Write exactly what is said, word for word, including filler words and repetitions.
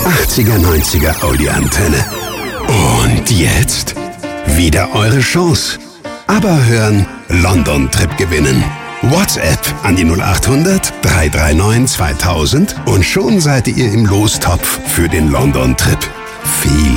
achtziger, neunziger Audi-Antenne. Und jetzt wieder eure Chance. Aber hören, London-Trip gewinnen. WhatsApp an die null achthundert, drei drei neun, zweitausend und schon seid ihr im Lostopf für den London-Trip. Viel